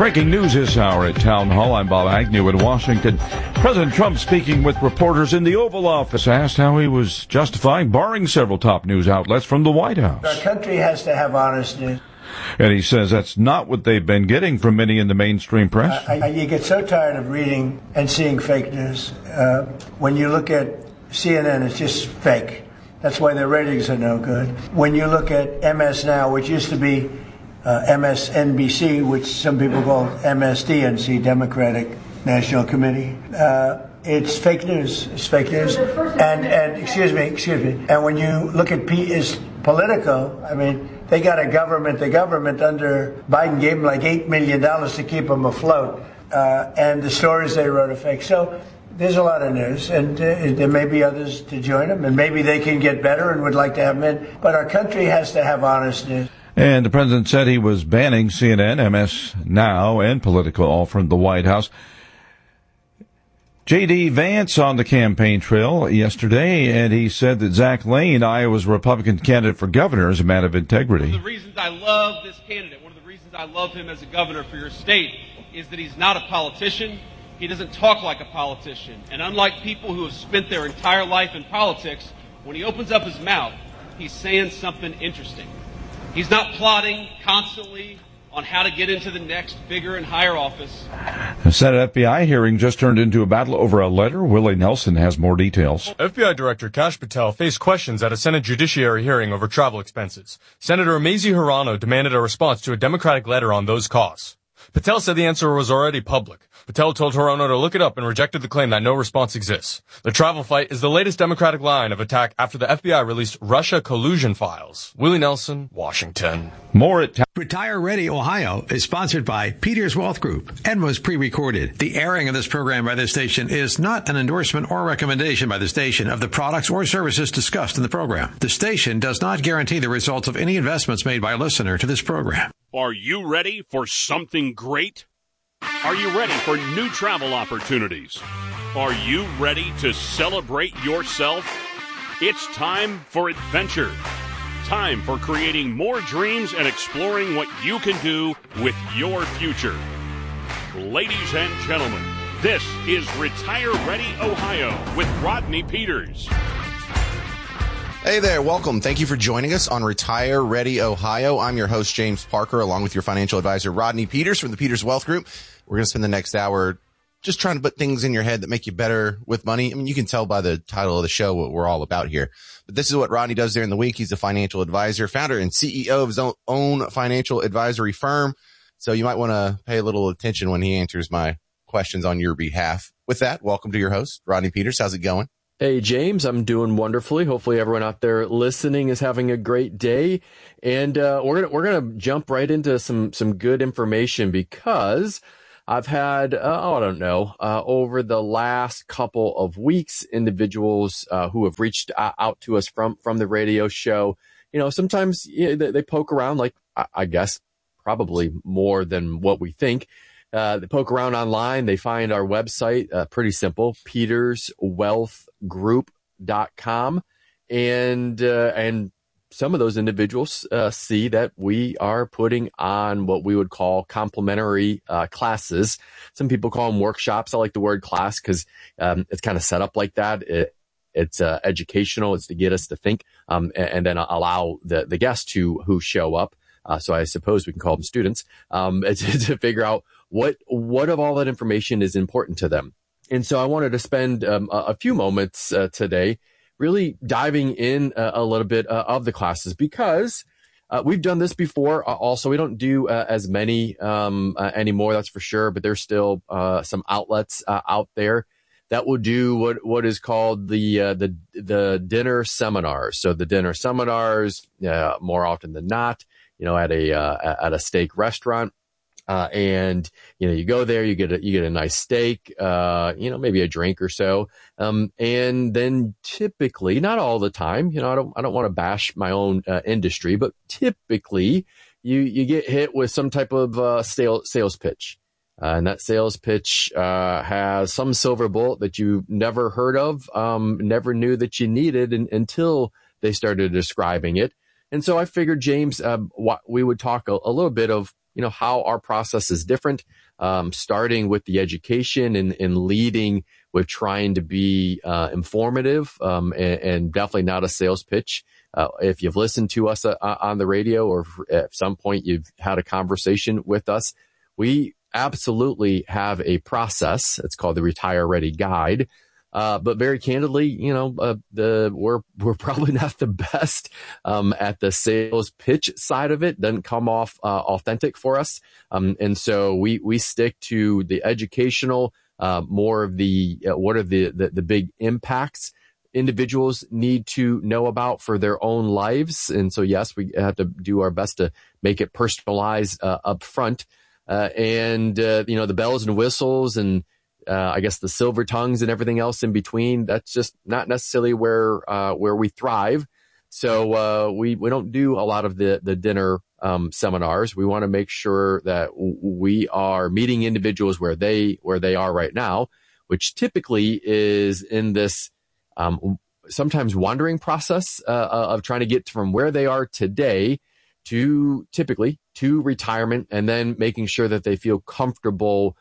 Breaking news this hour at Town Hall. I'm Bob Agnew in Washington. President Trump speaking with reporters in the Oval Office asked how he was justifying barring several top news outlets from the White House. Our country has to have honest news. And he says that's not what they've been getting from many in the mainstream press. You get so tired of reading and seeing fake news. When you look at CNN, it's just fake. That's why their ratings are no good. When you look at MS Now, which used to be MSNBC, which some people call MSDNC, Democratic National Committee, it's fake news. It's fake news. And excuse me. And when you look at Politico, I mean, they got the government under Biden gave them like $8 million to keep them afloat. And the stories they wrote are fake. So there's a lot of news, and there may be others to join them, and maybe they can get better and would like to have them in. But our country has to have honest news. And the president said he was banning CNN, MS Now, and Politico all from the White House. J.D. Vance on the campaign trail yesterday, and he said that Zach Lane, Iowa's Republican candidate for governor, is a man of integrity. One of the reasons I love this candidate, one of the reasons I love him as a governor for your state, is that he's not a politician. He doesn't talk like a politician. And unlike people who have spent their entire life in politics, when he opens up his mouth, he's saying something interesting. He's not plotting constantly on how to get into the next bigger and higher office. The Senate FBI hearing just turned into a battle over a letter. Willie Nelson has more details. FBI Director Kash Patel faced questions at a Senate Judiciary hearing over travel expenses. Senator Mazie Hirono demanded a response to a Democratic letter on those costs. Patel said the answer was already public. Patel told Hirono to look it up and rejected the claim that no response exists. The travel fight is the latest Democratic line of attack after the FBI released Russia collusion files. Willie Nelson, Washington. More at Retire Ready Ohio is sponsored by Peters Wealth Group and was pre-recorded. The airing of this program by this station is not an endorsement or recommendation by the station of the products or services discussed in the program. The station does not guarantee the results of any investments made by a listener to this program. Are you ready for something great? Are you ready for new travel opportunities? Are you ready to celebrate yourself? It's time for adventure. Time for creating more dreams and exploring what you can do with your future. Ladies and gentlemen, this is Retire Ready Ohio with Rodney Peters. Hey there, welcome. Thank you for joining us on Retire Ready Ohio. I'm your host, James Parker, along with your financial advisor, Rodney Peters from the Peters Wealth Group. We're going to spend the next hour just trying to put things in your head that make you better with money. I mean, you can tell by the title of the show what we're all about here. But this is what Rodney does during the week. He's a financial advisor, founder and CEO of his own financial advisory firm. So you might want to pay a little attention when he answers my questions on your behalf. With that, welcome to your host, Rodney Peters. How's it going? Hey, James, I'm doing wonderfully. Hopefully everyone out there listening is having a great day. And we're gonna jump right into some good information because I've had, over the last couple of weeks, individuals who have reached out to us from the radio show. You know, sometimes they poke around, like, I guess, probably more than what we think. They poke around online. They find our website, pretty simple, peterswealthgroup.com. And some of those individuals see that we are putting on what we would call complimentary classes. Some people call them workshops. I like the word class because it's kind of set up like that. It's educational. It's to get us to think and then allow the guests who show up. So I suppose we can call them students to figure out what of all that information is important to them. And so I wanted to spend a few moments today really diving in a little bit of the classes because we've done this before. Also, we don't do as many anymore, that's for sure. But there's still some outlets out there that will do what is called the dinner seminars. So the dinner seminars, more often than not, at a steak restaurant. And, you go there, you get a nice steak, maybe a drink or so. And then typically, not all the time, I don't want to bash my own industry, but typically you get hit with some type of sales pitch. And that sales pitch has some silver bullet that you never heard of, never knew that you needed until they started describing it. And so I figured, James, we would talk a little bit of how our process is different, starting with the education and leading with trying to be informative and definitely not a sales pitch. If you've listened to us on the radio, or if at some point you've had a conversation with us, we absolutely have a process. It's called the Retire Ready Guide. But very candidly, we're probably not the best at the sales pitch side of it. Doesn't come off authentic for us, and so we stick to the educational, more of the what are the big impacts individuals need to know about for their own lives. And so, yes, we have to do our best to make it personalized up front, and the bells and whistles and I guess the silver tongues and everything else in between, that's just not necessarily where we thrive. So we don't do a lot of the dinner seminars. We want to make sure that we are meeting individuals where they are right now, which typically is in this sometimes wandering process of trying to get from where they are today to retirement, and then making sure that they feel comfortable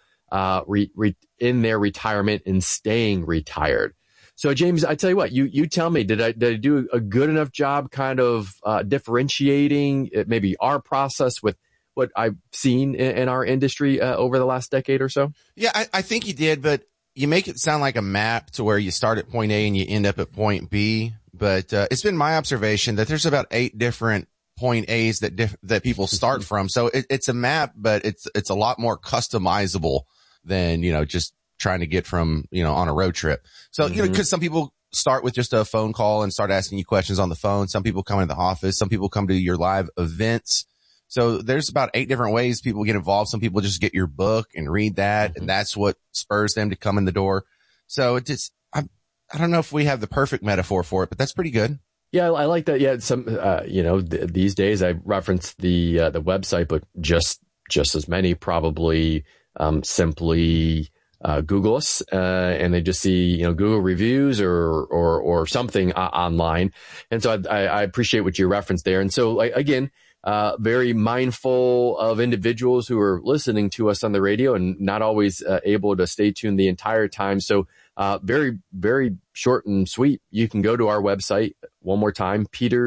in their retirement and staying retired. So James, I tell you what, you tell me, did I do a good enough job kind of differentiating maybe our process with what I've seen in our industry over the last decade or so? Yeah, I think you did, but you make it sound like a map to where you start at point A and you end up at point B. But it's been my observation that there's about 8 different point A's that people start from. So it's a map, but it's a lot more customizable than, just trying to get from, on a road trip. So, because some people start with just a phone call and start asking you questions on the phone. Some people come into the office. Some people come to your live events. So there's about 8 different ways people get involved. Some people just get your book and read that, and that's what spurs them to come in the door. So I don't know if we have the perfect metaphor for it, but that's pretty good. Yeah, I like that. Yeah, some these days I reference the website, but just as many probably simply Google us and they just see Google reviews or something online. And so I appreciate what you referenced there. And so again, very mindful of individuals who are listening to us on the radio and not always able to stay tuned the entire time. So very, very short and sweet. You can go to our website one more time,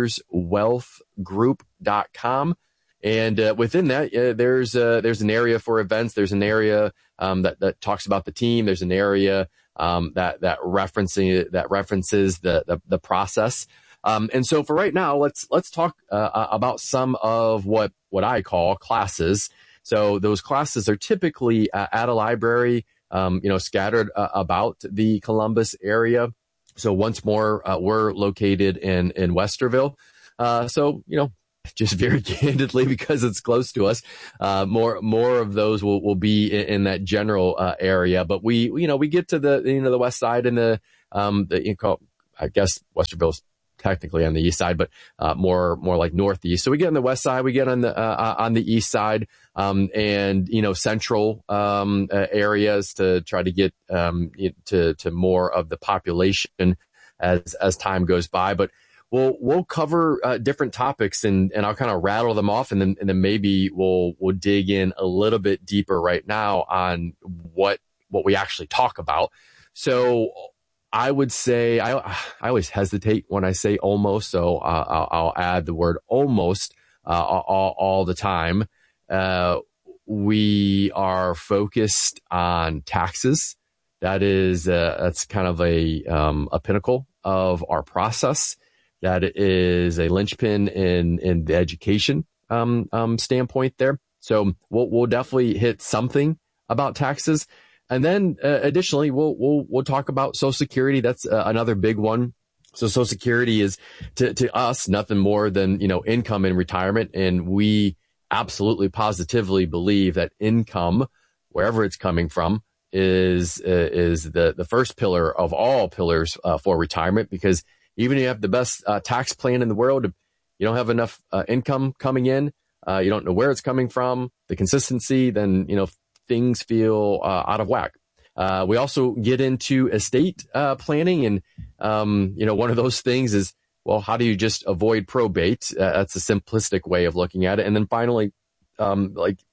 peterswealthgroup.com. And within that, there's an area for events. There's an area that talks about the team. There's an area that references the process. And so for right now, let's talk about some of what I call classes. So those classes are typically at a library, scattered about the Columbus area. So once more, we're located in Westerville. So just very candidly, because it's close to us, more of those will be in that general area. But we get to the west side and I guess Westerville's technically on the east side, but more like northeast. So we get on the west side, we get on the east side, and central areas to try to get to more of the population as time goes by. But we'll cover different topics and I'll kind of rattle them off, and then maybe we'll dig in a little bit deeper right now on what we actually talk about. So I would say I always hesitate when I say almost, so I'll add the word almost all the time. We are focused on taxes. That's kind of a pinnacle of our process. That is a linchpin in the education standpoint there. So we'll definitely hit something about taxes. And then additionally, we'll talk about Social Security. That's another big one. So Social Security is to us nothing more than income in retirement, and we absolutely positively believe that income, wherever it's coming from, is the first pillar of all pillars for retirement. Because even if you have the best tax plan in the world, if you don't have enough income coming in, you don't know where it's coming from, the consistency, then things feel out of whack. We also get into estate planning, and one of those things is, well, how do you just avoid probate? That's a simplistic way of looking at it. And then finally, like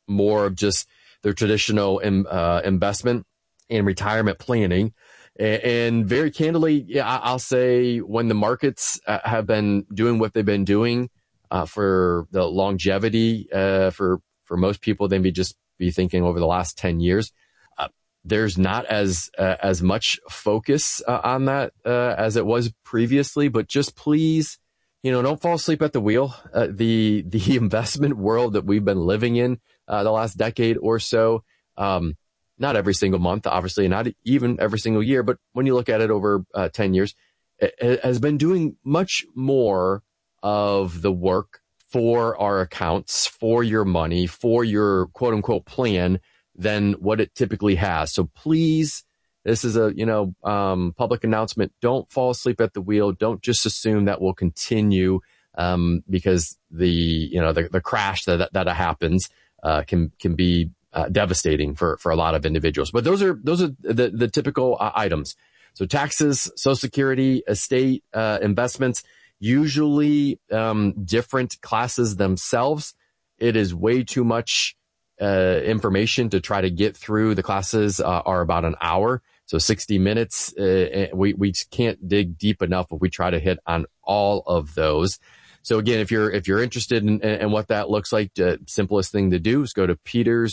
more of just their traditional investment and retirement planning. And very candidly, I'll say when the markets have been doing what they've been doing for the longevity, for most people, they may just be thinking over the last 10 years, there's not as much focus on that as it was previously. But just please, don't fall asleep at the wheel. The investment world that we've been living in the last decade or so, not every single month, obviously, not even every single year, but when you look at it over 10 years, it has been doing much more of the work for our accounts, for your money, for your quote unquote plan than what it typically has. So please, this is a, public announcement. Don't fall asleep at the wheel. Don't just assume that will continue, because the crash that happens, can be devastating for a lot of individuals. But those are the typical items. So taxes, Social Security, estate, investments, usually different classes themselves. It is way too much information to try to get through. The classes are about an hour, so 60 minutes. We can't dig deep enough if we try to hit on all of those. So again, if you're interested in what that looks like, the simplest thing to do is go to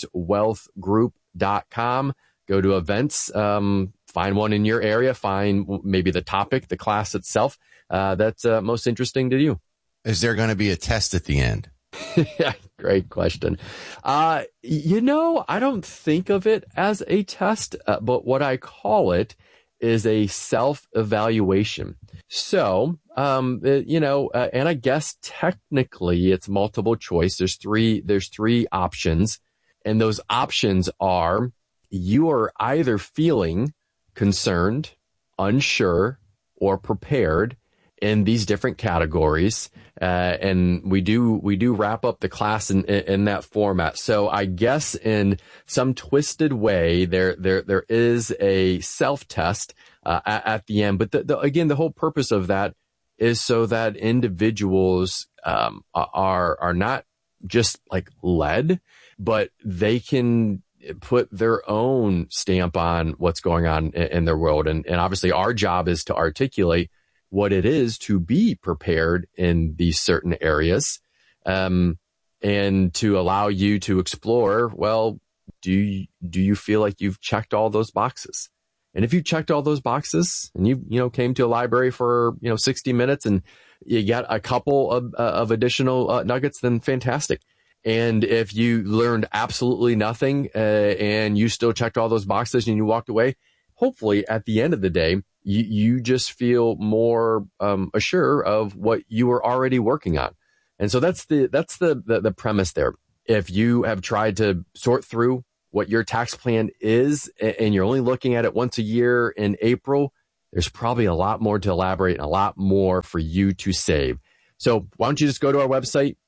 peterswealthgroup.com, go to events, find one in your area, find maybe the topic, the class itself, that's most interesting to you. Is there going to be a test at the end? Yeah, great question. I don't think of it as a test, but what I call it is a self-evaluation. So, and I guess technically it's multiple choice. There's three options, and those options are you are either feeling concerned, unsure, or prepared in these different categories. And we do wrap up the class in that format. So I guess in some twisted way, there is a self-test at the end. But again, the whole purpose of that is so that individuals are not just like led, but they can put their own stamp on what's going on in their world. And obviously our job is to articulate what it is to be prepared in these certain areas, and to allow you to explore, well, do you feel like you've checked all those boxes? And if you checked all those boxes and you came to a library for 60 minutes and you got a couple of additional nuggets, then fantastic. And if you learned absolutely nothing and you still checked all those boxes and you walked away, hopefully at the end of the day, you just feel more assured of what you were already working on. And so that's the premise there. If you have tried to sort through what your tax plan is and you're only looking at it once a year in April, there's probably a lot more to elaborate and a lot more for you to save. So why don't you just go to our website,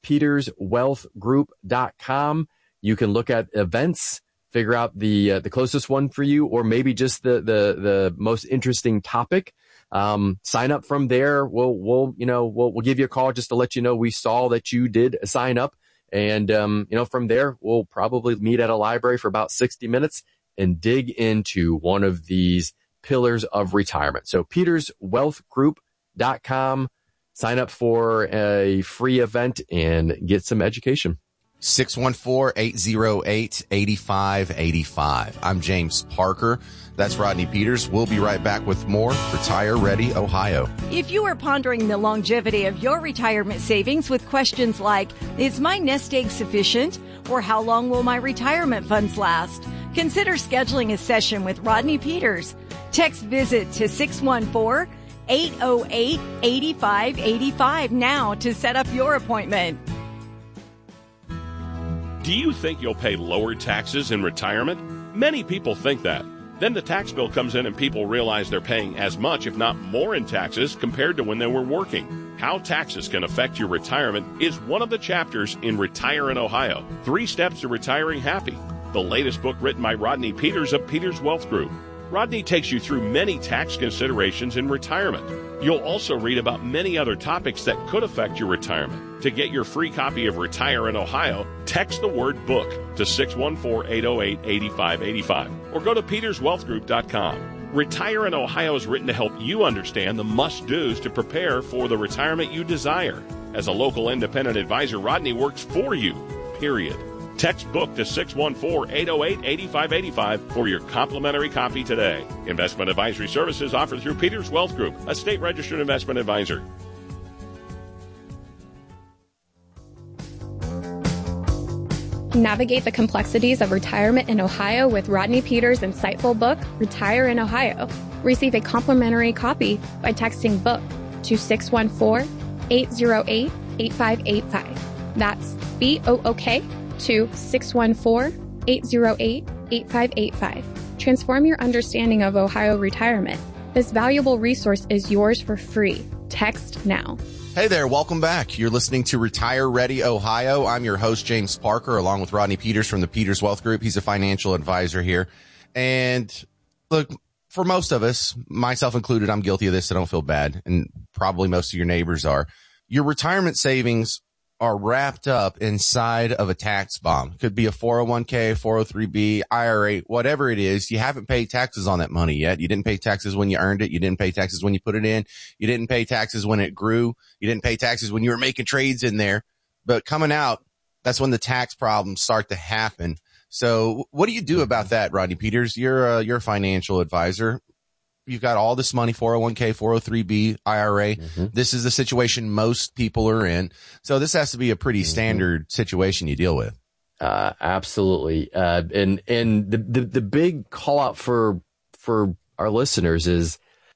peterswealthgroup.com. You can look at events, figure out the closest one for you, or maybe just the most interesting topic. Sign up from there. We'll give you a call just to let you know we saw that you did sign up. And, from there, we'll probably meet at a library for about 60 minutes and dig into one of these pillars of retirement. So peterswealthgroup.com, sign up for a free event and get some education. 614-808-8585. I'm James Parker. That's Rodney Peters. We'll be right back with more Retire Ready Ohio. If you are pondering the longevity of your retirement savings with questions like, is my nest egg sufficient? Or how long will my retirement funds last? Consider scheduling a session with Rodney Peters. Text VISIT to 614-808-8585 now to set up your appointment. Do you think you'll pay lower taxes in retirement? Many people think that. Then the tax bill comes in and people realize they're paying as much, if not more, in taxes compared to when they were working. How taxes can affect your retirement is one of the chapters in Retire in Ohio, 3 Steps to Retiring Happy, the latest book written by Rodney Peters of Peters Wealth Group. Rodney takes you through many tax considerations in retirement. You'll also read about many other topics that could affect your retirement. To get your free copy of Retire in Ohio, text the word book to 614-808-8585 or go to peterswealthgroup.com. Retire in Ohio is written to help you understand the must-dos to prepare for the retirement you desire. As a local independent advisor, Rodney works for you, period. Text book to 614-808-8585 for your complimentary copy today. Investment advisory services offered through Peters Wealth Group, a state-registered investment advisor. Navigate the complexities of retirement in Ohio with Rodney Peters' insightful book, Retire in Ohio. Receive a complimentary copy by texting BOOK to 614-808-8585. That's BOOK to 614-808-8585. Transform your understanding of Ohio retirement. This valuable resource is yours for free. Text now. Hey there, welcome back. You're listening to Retire Ready Ohio. I'm your host, James Parker, along with Rodney Peters from the Peters Wealth Group. He's a financial advisor here. And look, for most of us, myself included, I'm guilty of this, so don't feel bad. And probably most of your neighbors are. Your retirement savings are wrapped up inside of a tax bomb. It could be a 401k, 403b, IRA, whatever it is. You haven't paid taxes on that money yet. You didn't pay taxes when you earned it. You didn't pay taxes when you put it in. You didn't pay taxes when it grew. You didn't pay taxes when you were making trades in there. But coming out, that's when the tax problems start to happen. So what do you do about that, Rodney Peters? You're a financial advisor. You've got all this money, 401k, 403b, IRA. Mm-hmm. This is the situation most people are in. So this has to be a pretty standard situation you deal with. Absolutely. And the big call out for our listeners is,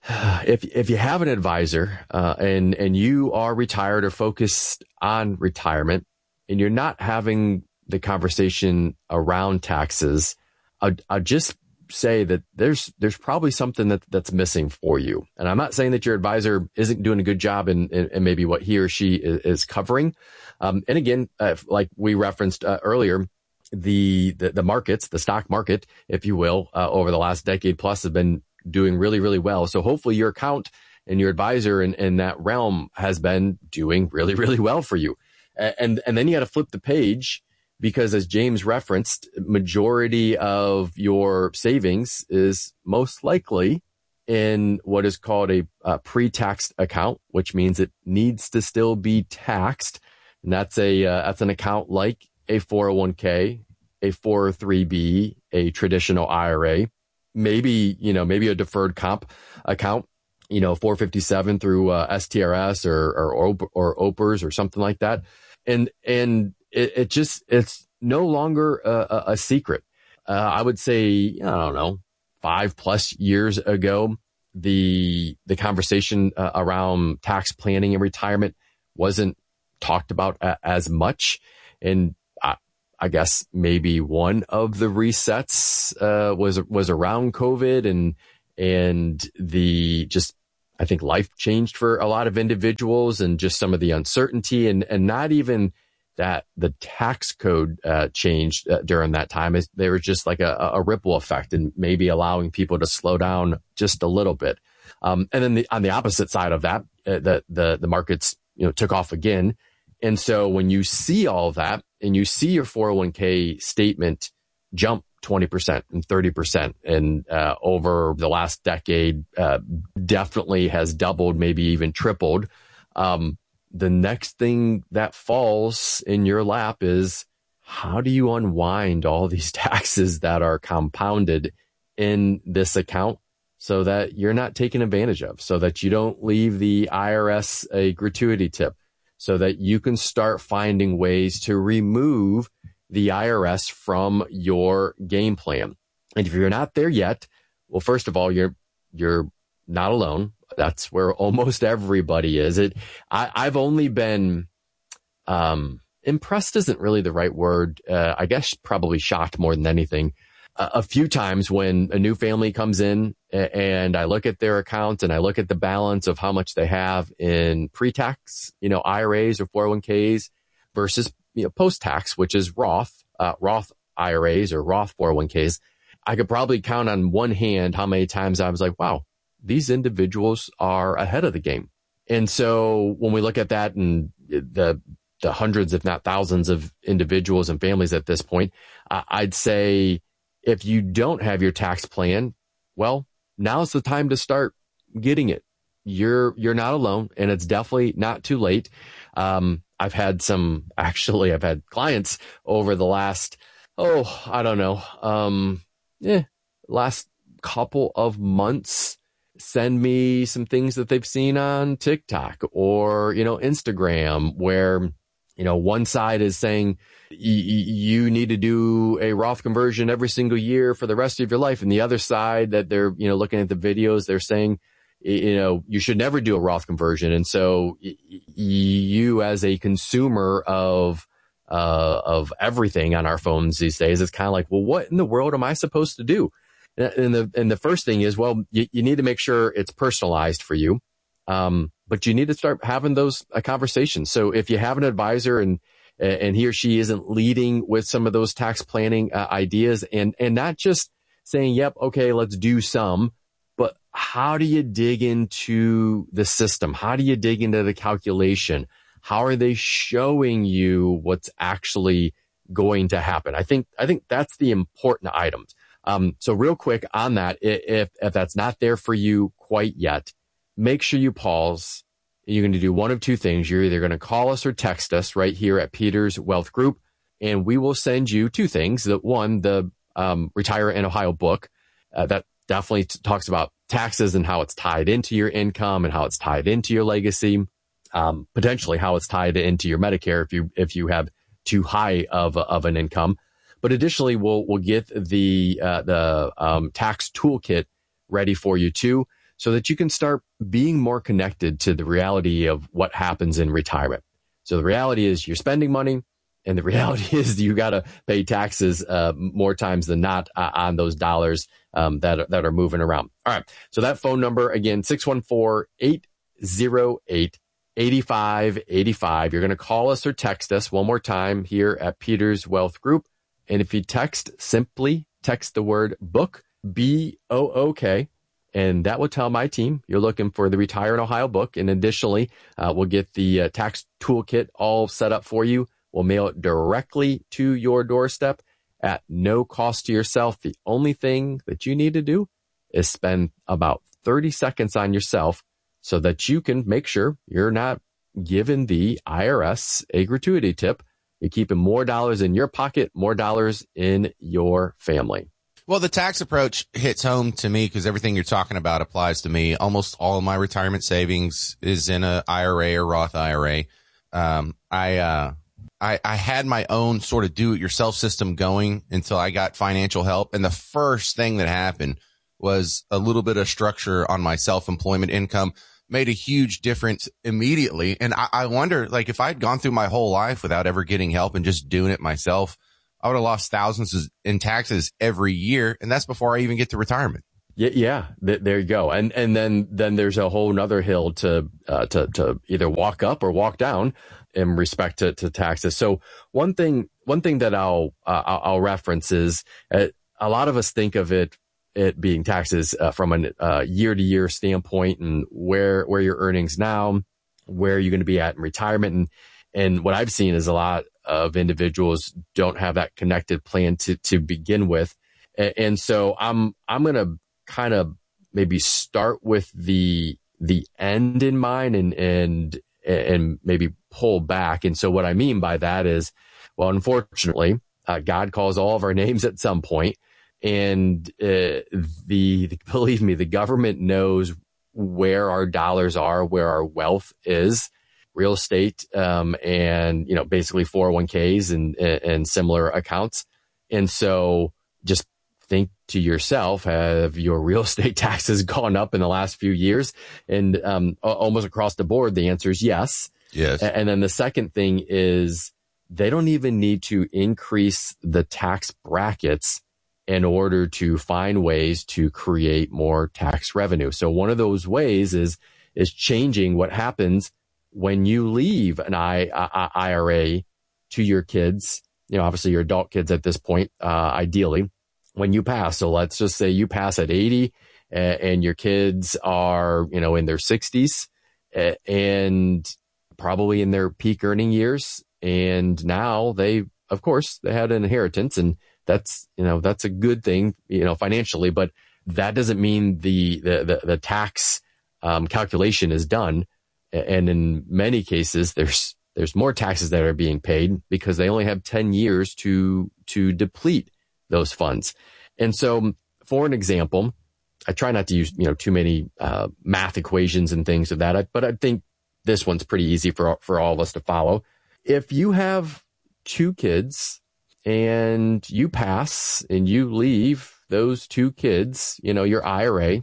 if you have an advisor, and you are retired or focused on retirement and you're not having the conversation around taxes, I'll just say that there's probably something that's missing for you. And I'm not saying that your advisor isn't doing a good job in maybe what he or she is covering. And again, like we referenced earlier, the markets, the stock market, if you will, over the last decade plus have been doing really, really well. So hopefully your account and your advisor in that realm has been doing really, really well for you. And then you got to flip the page, because as James referenced, majority of your savings is most likely in what is called a pre-taxed account, which means it needs to still be taxed. And that's an account like a 401k, a 403b, a traditional IRA, maybe a deferred comp account, 457 through STRS or OPERS or something like that. And it's no longer a secret. I would say, 5+ years ago, the conversation around tax planning and retirement wasn't talked about as much. And I guess maybe one of the resets was around COVID and I think life changed for a lot of individuals, and just some of the uncertainty and not even that the tax code changed during that time. There was just like a ripple effect, and maybe allowing people to slow down just a little bit. And then on the opposite side of that, the markets took off again. And so when you see all of that and you see your 401k statement jump 20% and 30% and over the last decade, definitely has doubled, maybe even tripled. The next thing that falls in your lap is, how do you unwind all these taxes that are compounded in this account so that you're not taken advantage of, so that you don't leave the IRS a gratuity tip, so that you can start finding ways to remove the IRS from your game plan? And if you're not there yet, well, first of all, you're not alone. That's where almost everybody is. I've only been impressed isn't really the right word. I guess probably shocked more than anything. A few times when a new family comes in and I look at their account and I look at the balance of how much they have in pre-tax, IRAs or 401ks versus, post-tax, which is Roth IRAs or Roth 401ks. I could probably count on one hand how many times I was like, wow, these individuals are ahead of the game. And so when we look at that and the hundreds, if not thousands of individuals and families at this point. I'd say if you don't have your tax plan, well, now's the time to start getting it. You're not alone, and it's definitely not too late. I've had clients over the last, last couple of months send me some things that they've seen on TikTok or, Instagram, where, one side is saying you need to do a Roth conversion every single year for the rest of your life. And the other side that they're, looking at the videos, they're saying, you should never do a Roth conversion. And so you as a consumer of everything on our phones these days, it's kind of like, well, what in the world am I supposed to do? And the first thing is, well, you need to make sure it's personalized for you. But you need to start having those conversations. So if you have an advisor and he or she isn't leading with some of those tax planning ideas and not just saying, yep, okay, let's do some, but how do you dig into the system? How do you dig into the calculation? How are they showing you what's actually going to happen? I think that's the important items. So real quick on that, if that's not there for you quite yet, make sure you pause. You're going to do one of two things. You're either going to call us or text us right here at Peters Wealth Group, and we will send you two things. The Retire in Ohio book that definitely talks about taxes and how it's tied into your income and how it's tied into your legacy, potentially how it's tied into your Medicare if you have too high of an income. But additionally, we'll get the tax toolkit ready for you too, so that you can start being more connected to the reality of what happens in retirement. So the reality is you're spending money, and the reality is you got to pay taxes more times than not on those dollars that are moving around. All right. So that phone number again, 614-808-8585. You're going to call us or text us one more time here at Peters Wealth Group. And if you simply text the word book, BOOK, and that will tell my team you're looking for the Retire in Ohio book. And additionally, we'll get the tax toolkit all set up for you. We'll mail it directly to your doorstep at no cost to yourself. The only thing that you need to do is spend about 30 seconds on yourself so that you can make sure you're not giving the IRS a gratuity tip. You're keeping more dollars in your pocket, more dollars in your family. Well, the tax approach hits home to me because everything you're talking about applies to me. Almost all of my retirement savings is in a IRA or Roth IRA. I had my own sort of do-it-yourself system going until I got financial help. And the first thing that happened was a little bit of structure on my self-employment income. Made a huge difference immediately. And I wonder, like, if I'd gone through my whole life without ever getting help and just doing it myself, I would have lost thousands in taxes every year. And that's before I even get to retirement. Yeah. There you go. And then there's a whole nother hill to either walk up or walk down in respect to taxes. So one thing that I'll reference is a lot of us think of it being taxes from a year-to-year standpoint, and where your earnings now, where you're going to be at in retirement. And what I've seen is a lot of individuals don't have that connected plan to begin with. And so I'm going to kind of maybe start with the end in mind and maybe pull back. And so what I mean by that is, well, unfortunately, God calls all of our names at some point. And believe me, the government knows where our dollars are, where our wealth is, real estate, and basically 401ks and similar accounts. And so just think to yourself, have your real estate taxes gone up in the last few years? And almost across the board, the answer is yes. Yes. And then the second thing is they don't even need to increase the tax brackets in order to find ways to create more tax revenue. So one of those ways is changing what happens when you leave an IRA to your kids, obviously your adult kids at this point, ideally, when you pass. So let's just say you pass at 80 and your kids are, in their 60s and probably in their peak earning years. And now they had an inheritance, and that's a good thing, financially, but that doesn't mean the tax calculation is done. And in many cases, there's more taxes that are being paid because they only have 10 years to deplete those funds. And so, for an example, I try not to use, too many math equations and things of that, but I think this one's pretty easy for all of us to follow. If you have 2 kids and you pass and you leave those 2 kids, your IRA,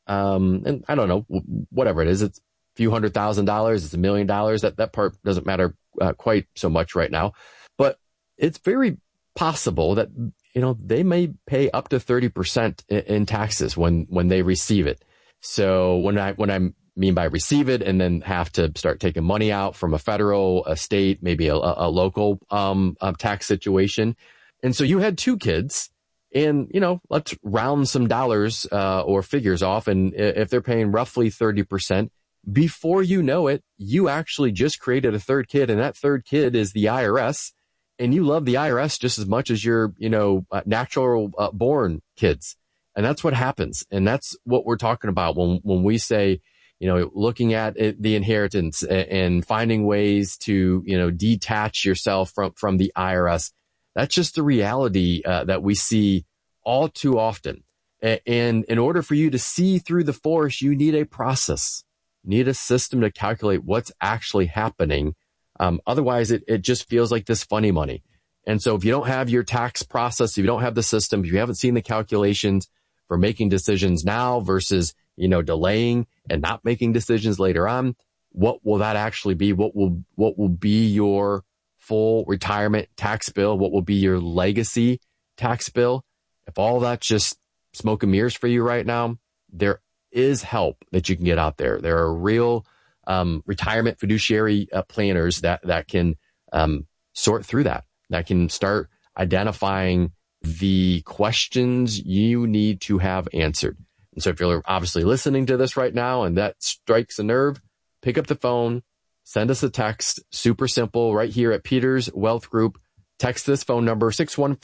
and I don't know, whatever it is, it's a few $100,000, it's $1 million. That part doesn't matter quite so much right now, but it's very possible that, they may pay up to 30% in taxes when they receive it. So when I mean by receive it, and then have to start taking money out from a federal, a state, maybe a local tax situation. And so you had 2 kids, and, let's round some dollars or figures off. And if they're paying roughly 30%, before you know it, you actually just created a 3rd kid, and that 3rd kid is the IRS. And you love the IRS just as much as your, natural born kids. And that's what happens. And that's what we're talking about when we say, looking at the inheritance and finding ways to, detach yourself from the IRS. That's just the reality that we see all too often. And in order for you to see through the forest, you need a process, need a system to calculate what's actually happening. Otherwise, it just feels like this funny money. And so if you don't have your tax process, if you don't have the system, if you haven't seen the calculations for making decisions now versus, delaying and not making decisions later on, what will that actually be? What will be your full retirement tax bill? What will be your legacy tax bill? If all that's just smoke and mirrors for you right now, there is help that you can get out there. There are real retirement fiduciary planners that can sort through that can start identifying the questions you need to have answered. And so if you're obviously listening to this right now and that strikes a nerve, pick up the phone, send us a text, super simple, right here at Peters Wealth Group. Text this phone number,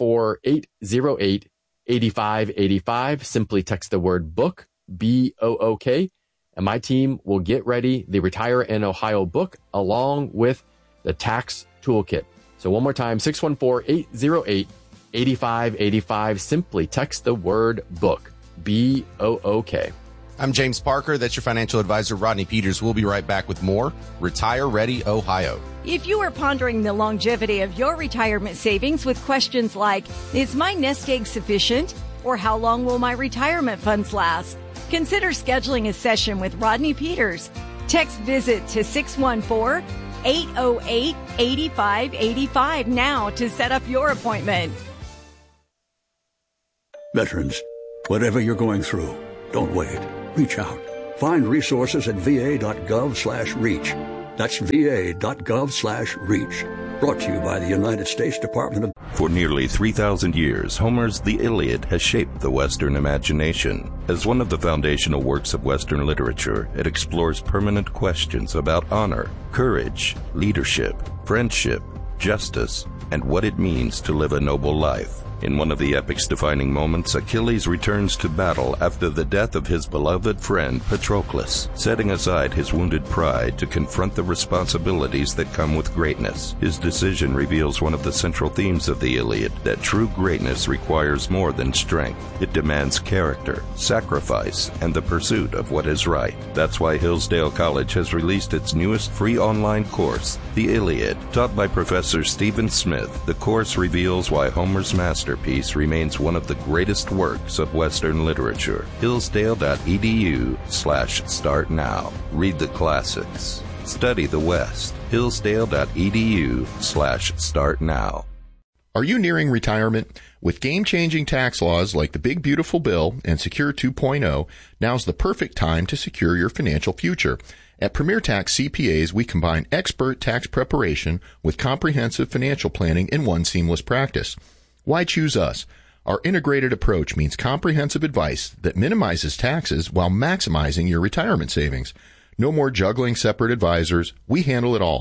614-808-8585. Simply text the word book, B-O-O-K. And my team will get ready the Retire in Ohio book along with the tax toolkit. So one more time, 614-808-8585. Simply text the word book, B-O-O-K. I'm James Parker. That's your financial advisor, Rodney Peters. We'll be right back with more Retire Ready Ohio. If you are pondering the longevity of your retirement savings with questions like, is my nest egg sufficient? Or how long will my retirement funds last? Consider scheduling a session with Rodney Peters. Text VISIT to 614-808-8585 now to set up your appointment. Veterans, whatever you're going through, don't wait. Reach out. Find resources at va.gov/reach. That's va.gov/reach. Brought to you by the United States Department of... For nearly 3,000 years, Homer's The Iliad has shaped the Western imagination. As one of the foundational works of Western literature, it explores permanent questions about honor, courage, leadership, friendship, justice, and what it means to live a noble life. In one of the epic's defining moments, Achilles returns to battle after the death of his beloved friend Patroclus, setting aside his wounded pride to confront the responsibilities that come with greatness. His decision reveals one of the central themes of the Iliad, that true greatness requires more than strength. It demands character, sacrifice, and the pursuit of what is right. That's why Hillsdale College has released its newest free online course, The Iliad. Taught by Professor Stephen Smith, the course reveals why Homer's masterpiece remains one of the greatest works of Western literature. Hillsdale.edu/start now. Read the classics. Study the West. Hillsdale.edu/start now. Are you nearing retirement? With game-changing tax laws like the Big Beautiful Bill and Secure 2.0, now's the perfect time to secure your financial future. At Premier Tax CPAs, we combine expert tax preparation with comprehensive financial planning in one seamless practice. Why choose us? Our integrated approach means comprehensive advice that minimizes taxes while maximizing your retirement savings. No more juggling separate advisors. We handle it all.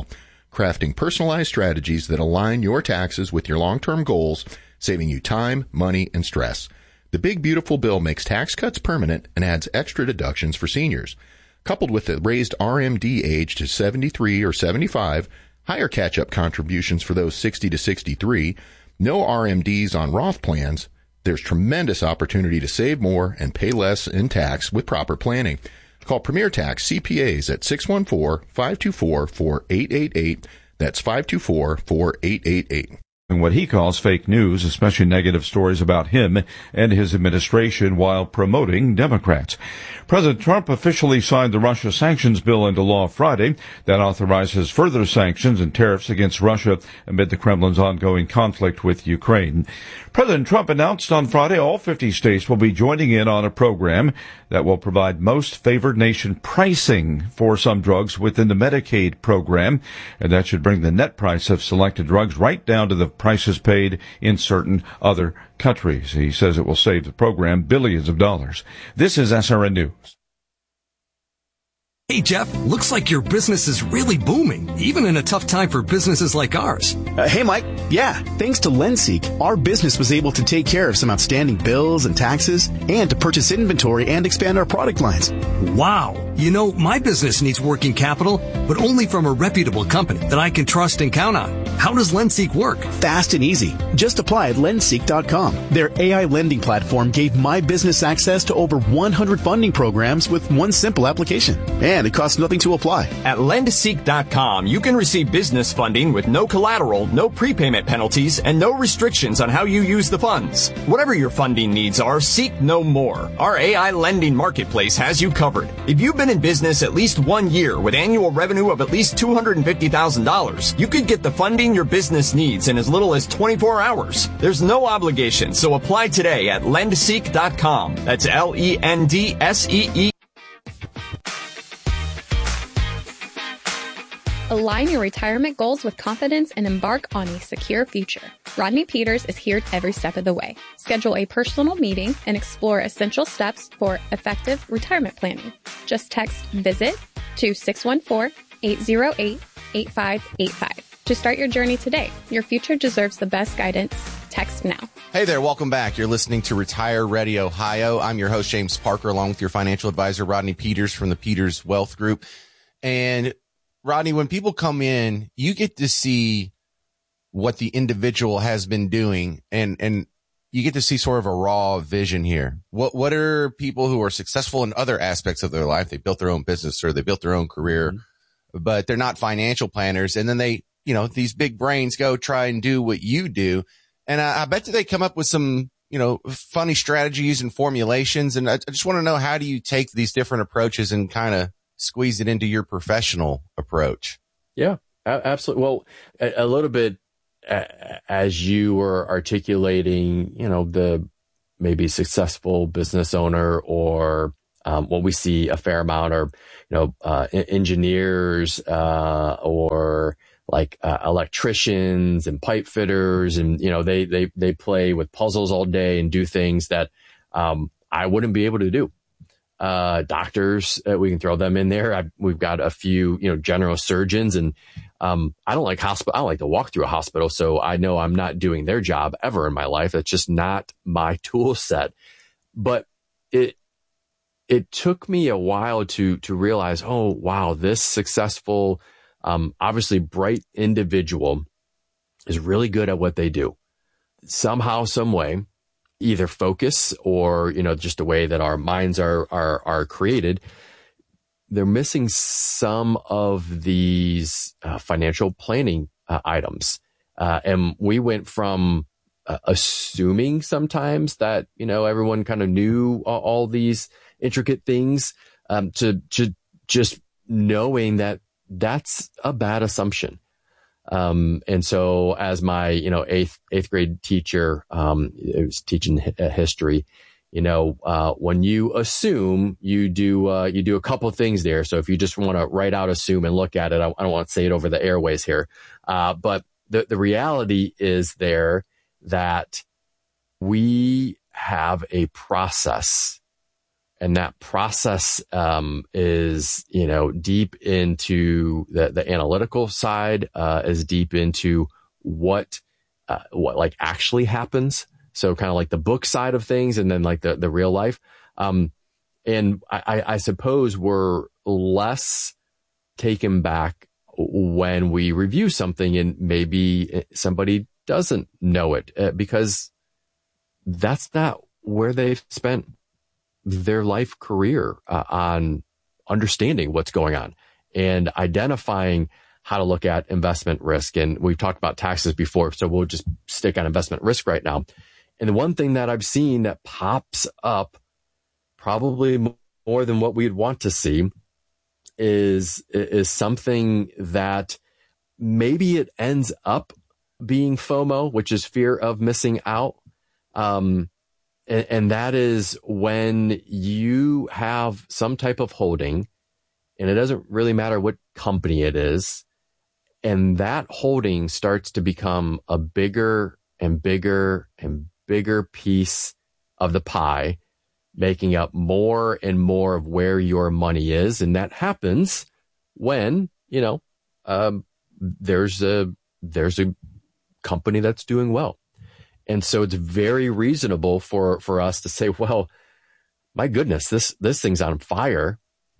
crafting personalized strategies that align your taxes with your long-term goals, saving you time, money, and stress. The Big Beautiful Bill makes tax cuts permanent and adds extra deductions for seniors. Coupled with the raised RMD age to 73 or 75, higher catch-up contributions for those 60 to 63, no RMDs on Roth plans, there's tremendous opportunity to save more and pay less in tax with proper planning. Call Premier Tax CPAs at 614-524-4888. That's 524-4888. What he calls fake news, especially negative stories about him and his administration while promoting Democrats. President Trump officially signed the Russia sanctions bill into law Friday that authorizes further sanctions and tariffs against Russia amid the Kremlin's ongoing conflict with Ukraine. President Trump announced on Friday all 50 states will be joining in on a program that will provide most favored nation pricing for some drugs within the Medicaid program, and that should bring the net price of selected drugs right down to the prices paid in certain other countries. He says it will save the program billions of dollars. This is SRN News. Hey, Jeff, looks like your business is really booming, even in a tough time for businesses like ours. Hey, Mike. Yeah, thanks to LendSeek, our business was able to take care of some outstanding bills and taxes and to purchase inventory and expand our product lines. Wow. You know, my business needs working capital, but only from a reputable company that I can trust and count on. How does LendSeek work? Fast and easy. Just apply at lendseek.com. Their AI lending platform gave my business access to over 100 funding programs with one simple application. And it costs nothing to apply. At lendseek.com, you can receive business funding with no collateral, no prepayment penalties, and no restrictions on how you use the funds. Whatever your funding needs are, seek no more. Our AI lending marketplace has you covered. If you've been in business at least 1 year with annual revenue of at least $250,000, you could get the funding your business needs in as little as 24 hours. There's no obligation, so apply today at lendseek.com. That's LENDSEE. Align your retirement goals with confidence and embark on a secure future. Rodney Peters is here every step of the way. Schedule a personal meeting and explore essential steps for effective retirement planning. Just text VISIT to 614-808-8585 to start your journey today. Your future deserves the best guidance. Text now. Hey there, welcome back. You're listening to Retire Ready Ohio. I'm your host, James Parker, along with your financial advisor, Rodney Peters from the Peters Wealth Group. And Rodney, when people come in, you get to see what the individual has been doing, and you get to see sort of a raw vision here. What are people who are successful in other aspects of their life? They built their own business or they built their own career, but they're not financial planners. And then they, these big brains go try and do what you do. And I bet that they come up with some, funny strategies and formulations. And I just want to know, how do you take these different approaches and kind of squeeze it into your professional approach? Yeah, absolutely. Well, a little bit as you were articulating, the maybe successful business owner, or what we see a fair amount are, engineers or like electricians and pipe fitters, and they play with puzzles all day and do things that I wouldn't be able to do. Doctors, we can throw them in there. We've got a few, general surgeons, and I don't like hospital. I don't like to walk through a hospital, so I know I'm not doing their job ever in my life. That's just not my tool set. But it took me a while to realize, oh wow, this successful, obviously bright individual is really good at what they do. Somehow, some way, either focus or, just the way that our minds are created, they're missing some of these financial planning items. And we went from assuming sometimes that, everyone kind of knew all these intricate things, to just knowing that that's a bad assumption. And so as my, eighth grade teacher, it was teaching history, when you assume, you do a couple of things there. So if you just want to write out assume and look at it, I don't want to say it over the airways here. But the reality is there that we have a process And that process is, deep into the analytical side, is deep into what like actually happens. So kind of like the book side of things, and then like the real life. And I suppose we're less taken back when we review something and maybe somebody doesn't know it, because that's not where they've spent their life career on understanding what's going on and identifying how to look at investment risk. And we've talked about taxes before, so we'll just stick on investment risk right now. And the one thing that I've seen that pops up probably more than what we'd want to see is something that maybe it ends up being FOMO, which is fear of missing out. And that is when you have some type of holding, and it doesn't really matter what company it is, and that holding starts to become a bigger and bigger and bigger piece of the pie, making up more and more of where your money is. And that happens when, there's a company that's doing well. And so it's very reasonable for us to say, well, my goodness, this thing's on fire.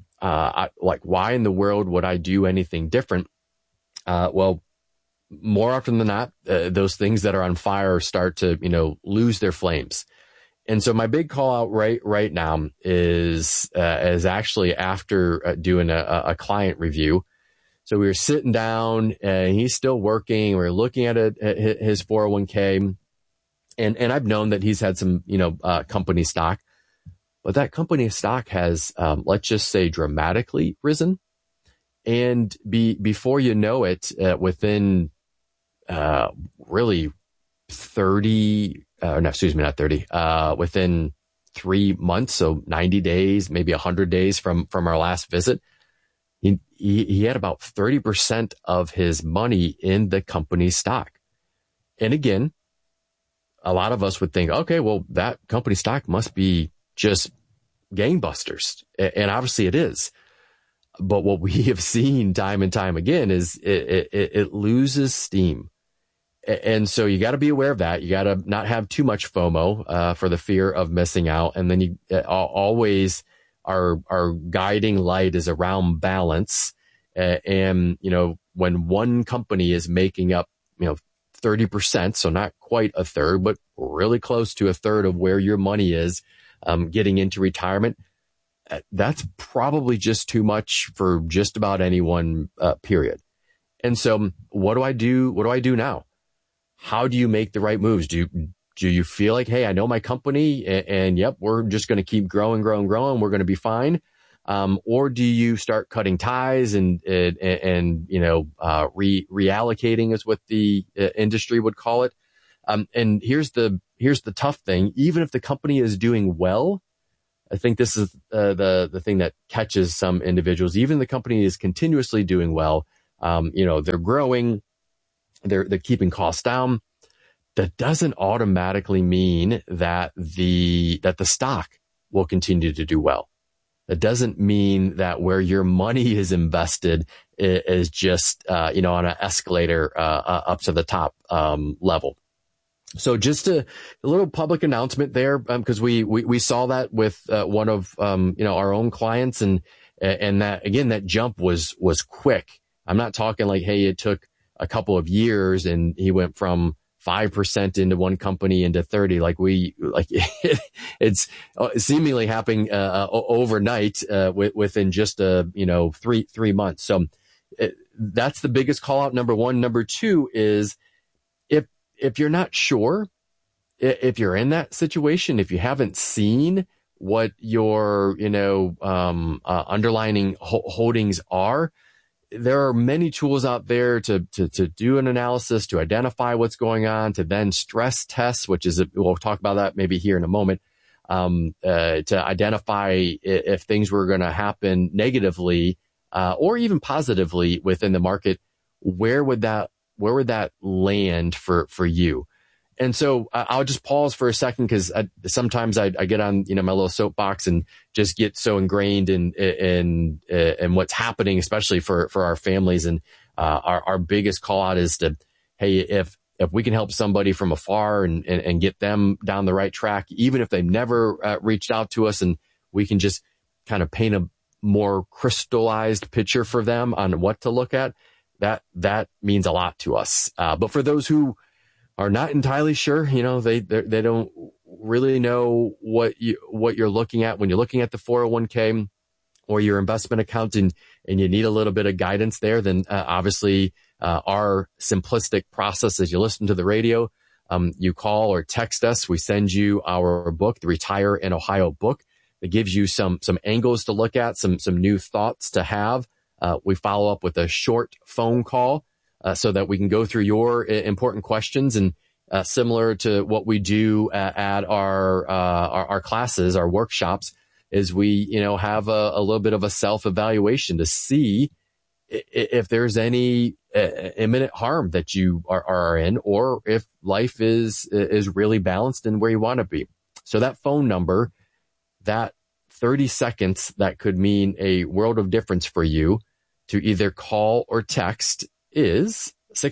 Why in the world would I do anything different? Well, more often than not, those things that are on fire start to, lose their flames. And so my big call out right now is actually after doing a client review. So we were sitting down, and he's still working. We were looking at his 401k, and I've known that he's had some, company stock, but that company stock has, let's just say, dramatically risen. And before you know it, within really 30. Within 3 months, so 90 days, maybe 100 days from our last visit, he had about 30% of his money in the company's stock. And again, a lot of us would think, okay, well, that company stock must be just gangbusters. And obviously it is. But what we have seen time and time again is it loses steam. And so you got to be aware of that. You got to not have too much FOMO for the fear of missing out. And then you always our guiding light is around balance. And, when one company is making up, 30%, so not quite a third, but really close to a third of where your money is getting into retirement, that's probably just too much for just about anyone, period. And so what do I do? What do I do now? How do you make the right moves? Do you feel like, hey, I know my company and yep, we're just going to keep growing. We're going to be fine. Or do you start cutting ties and reallocating is what the industry would call it. And here's the tough thing. Even if the company is doing well, I think this is the thing that catches some individuals. Even the company is continuously doing well. They're growing. They're keeping costs down. That doesn't automatically mean that the stock will continue to do well. That doesn't mean that where your money is invested is just on an escalator up to the top level. So just a little public announcement there, because we saw that with one of our own clients, and that again, that jump was quick. I'm not talking like, hey, it took a couple of years and he went from 5% into one company into 30. It's seemingly happening overnight within just 3 months. So that's the biggest call out. Number one. Number two is if you're not sure, if you're in that situation, if you haven't seen what your underlying holdings are, there are many tools out there to do an analysis, to identify what's going on, to then stress test, we'll talk about that maybe here in a moment, to identify if things were going to happen negatively or even positively within the market. Where would that land for you? And so I'll just pause for a second because sometimes I get on, my little soapbox and just get so ingrained in what's happening, especially for our families. And our biggest call out is to, hey, if we can help somebody from afar and get them down the right track, even if they've never reached out to us, and we can just kind of paint a more crystallized picture for them on what to look at, that means a lot to us. But for those who are not entirely sure, they don't really know what you're looking at when you're looking at the 401k or your investment account, and you need a little bit of guidance there, then obviously our simplistic process is you listen to the radio, you call or text us, we send you our book, the Retire in Ohio book, that gives you some angles to look at, some new thoughts to have. We follow up with a short phone call so that we can go through your important questions, and similar to what we do at our classes, our workshops, is we have a little bit of a self-evaluation to see if there's any imminent harm that you are in, or if life is really balanced and where you want to be. So that phone number, that 30 seconds, that could mean a world of difference for you to either call or text, is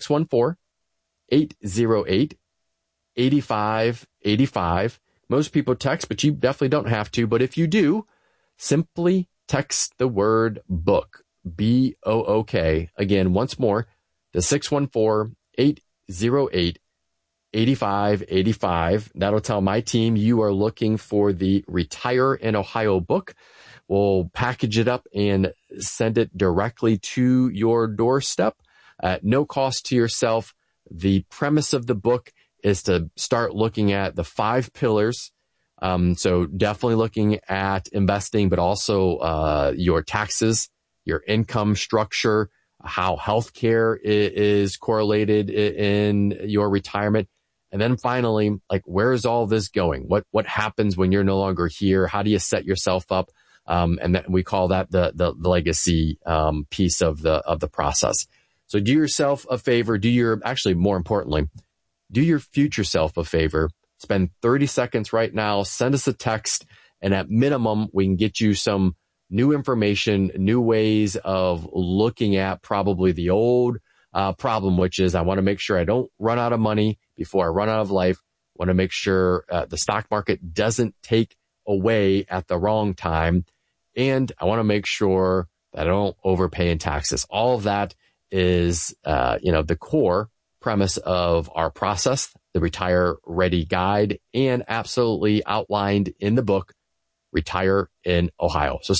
614-808-8585. Most people text, but you definitely don't have to. But if you do, simply text the word book, BOOK. Again, once more, to 614-808-8585. That'll tell my team you are looking for the Retire in Ohio book. We'll package it up and send it directly to your doorstep at no cost to yourself. The premise of the book is to start looking at the 5 pillars. So definitely looking at investing, but also your taxes, your income structure, how healthcare is correlated in your retirement. And then finally, where is all this going? What happens when you're no longer here? How do you set yourself up? And then we call that the legacy piece of the process. So do yourself a favor. More importantly, do your future self a favor. Spend 30 seconds right now. Send us a text, and at minimum, we can get you some new information, new ways of looking at probably the old problem, which is I want to make sure I don't run out of money before I run out of life. I want to make sure the stock market doesn't take away at the wrong time. And I want to make sure that I don't overpay in taxes. All of that is, the core premise of our process, the Retire Ready Guide, and absolutely outlined in the book, Retire in Ohio. So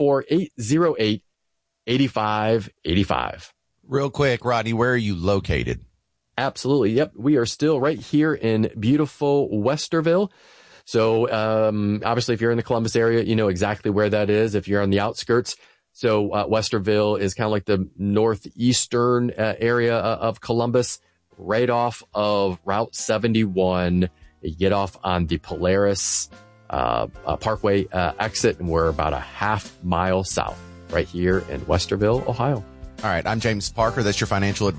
614-808-8585. Real quick, Rodney, where are you located? Absolutely. Yep. We are still right here in beautiful Westerville. So, obviously, if you're in the Columbus area, you know exactly where that is. If you're on the outskirts, so Westerville is kind of like the northeastern area of Columbus, right off of Route 71. You get off on the Polaris Parkway exit, and we're about a half mile south right here in Westerville, Ohio. All right. I'm James Parker. That's your financial advisor.